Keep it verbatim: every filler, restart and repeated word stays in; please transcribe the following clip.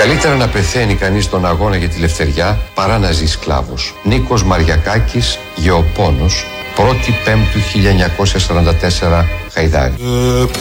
Καλύτερα να πεθαίνει κανείς στον αγώνα για τη λευτεριά παρά να ζει σκλάβος. Νίκος Μαριακάκης, Γεωπόνος, πρώτη Πέμπτου χίλια εννιακόσια σαράντα τέσσερα, Χαϊδάρι.